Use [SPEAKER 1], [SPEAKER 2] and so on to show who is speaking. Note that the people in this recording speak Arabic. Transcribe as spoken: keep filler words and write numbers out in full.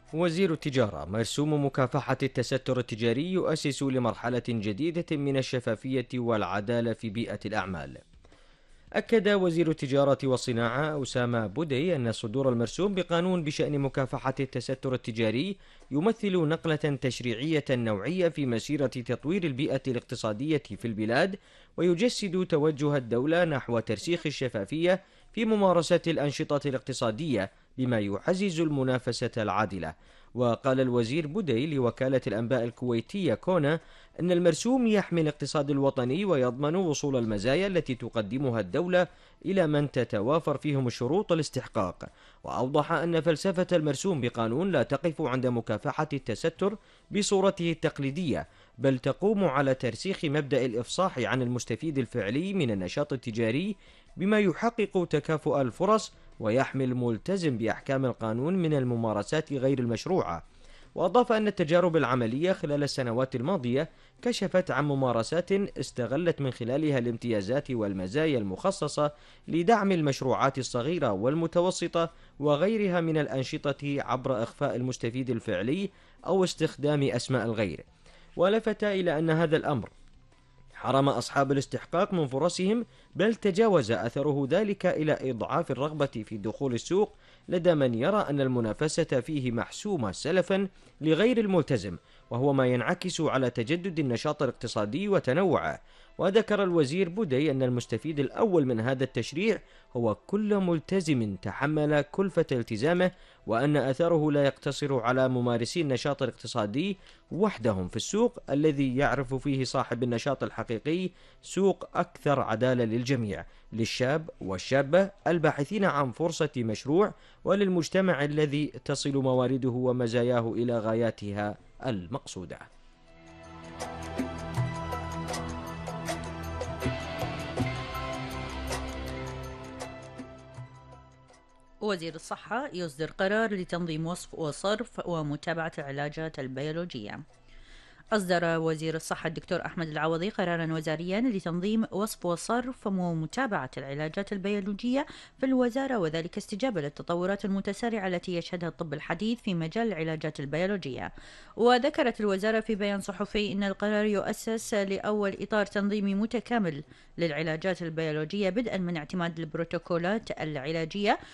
[SPEAKER 1] وزير التجارة: مرسوم مكافحة التستر التجاري يؤسس لمرحلة جديدة من الشفافية والعدالة في بيئة الأعمال. أكد وزير التجارة والصناعة أسامة بودي أن صدور المرسوم بقانون بشأن مكافحة التستر التجاري يمثل نقلة تشريعية نوعية في مسيرة تطوير البيئة الاقتصادية في البلاد، ويجسد توجه الدولة نحو ترسيخ الشفافية في ممارسة الأنشطة الاقتصادية بما يعزز المنافسة العادلة. وقال الوزير بودي لوكالة الأنباء الكويتية كونا أن المرسوم يحمي الاقتصاد الوطني ويضمن وصول المزايا التي تقدمها الدولة إلى من تتوافر فيهم شروط الاستحقاق. وأوضح أن فلسفة المرسوم بقانون لا تقف عند مكافحة التستر بصورته التقليدية، بل تقوم على ترسيخ مبدأ الإفصاح عن المستفيد الفعلي من النشاط التجاري بما يحقق تكافؤ الفرص ويحمي الملتزم بأحكام القانون من الممارسات غير المشروعة. وأضاف أن التجارب العملية خلال السنوات الماضية كشفت عن ممارسات استغلت من خلالها الامتيازات والمزايا المخصصة لدعم المشروعات الصغيرة والمتوسطة وغيرها من الأنشطة عبر إخفاء المستفيد الفعلي أو استخدام أسماء الغير. ولفت إلى أن هذا الأمر حرم أصحاب الاستحقاق من فرصهم، بل تجاوز أثره ذلك إلى إضعاف الرغبة في دخول السوق لدى من يرى أن المنافسة فيه محسومة سلفا لغير الملتزم، وهو ما ينعكس على تجدد النشاط الاقتصادي وتنوعه. وذكر الوزير بودي أن المستفيد الأول من هذا التشريع هو كل ملتزم تحمل كلفة التزامه، وأن أثره لا يقتصر على ممارسي النشاط الاقتصادي وحدهم في السوق الذي يعرف فيه صاحب النشاط الحقيقي سوق أكثر عدالة للجميع، للشاب والشابة الباحثين عن فرصة مشروع، وللمجتمع الذي تصل موارده ومزاياه إلى غاياتها المقصودة.
[SPEAKER 2] وزير الصحة يصدر قرار لتنظيم وصف وصرف ومتابعة العلاجات البيولوجية. أصدر وزير الصحة الدكتور أحمد العوضي قراراً وزارياً لتنظيم وصف وصرف ومتابعة العلاجات البيولوجية في الوزارة، وذلك استجابة للتطورات المتسارعة التي يشهدها الطب الحديث في مجال العلاجات البيولوجية. وذكرت الوزارة في بيان صحفي أن القرار يؤسس لأول إطار تنظيمي متكامل للعلاجات البيولوجية، بدءاً من اعتماد البروتوكولات العلاجية